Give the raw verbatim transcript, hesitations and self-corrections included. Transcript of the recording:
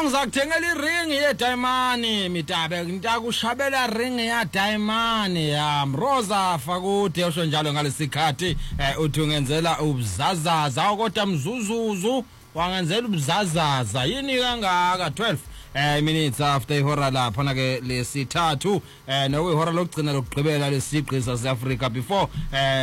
ngizakuthengela iring yedayimani mitabe ngitakushabela ring ya dayimani ya Mroza Fakude usho njalo ngalesikhathi uthi ungenzela ubuzazaza kodwa mzuzuzu wangenzela ubuzazaza yini kangaka twelve eh minutes after ihora lapha na ke lesithathu eh nokwihora lokugcina lokugqibela lesiqhisa seAfrica before eh